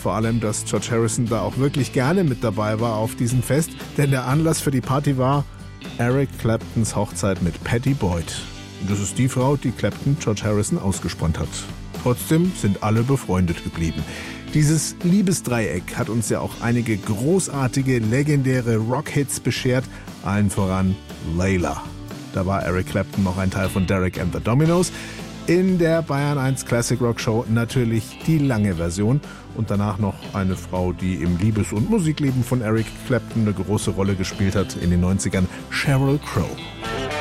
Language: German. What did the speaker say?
vor allem, dass George Harrison da auch wirklich gerne mit dabei war auf diesem Fest, denn der Anlass für die Party war Eric Claptons Hochzeit mit Pattie Boyd. Das ist die Frau, die Clapton George Harrison ausgespannt hat. Trotzdem sind alle befreundet geblieben. Dieses Liebesdreieck hat uns ja auch einige großartige, legendäre Rock-Hits beschert, allen voran Layla. Da war Eric Clapton noch ein Teil von Derek and the Dominos. In der Bayern 1 Classic Rock Show natürlich die lange Version und danach noch eine Frau, die im Liebes- und Musikleben von Eric Clapton eine große Rolle gespielt hat in den 90ern, Sheryl Crow.